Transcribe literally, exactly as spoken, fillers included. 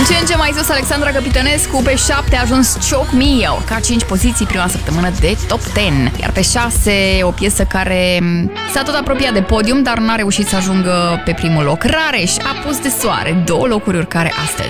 ce în ce mai sus, Alexandra Capitănescu pe șapte a ajuns Choke Me, a urcat cinci poziții prima săptămână de top zece. Iar pe șase, o piesă care s-a tot apropiat de podium, dar n-a reușit să ajungă pe primul loc. Rareș, Apus de soare, două locuri urcare astăzi.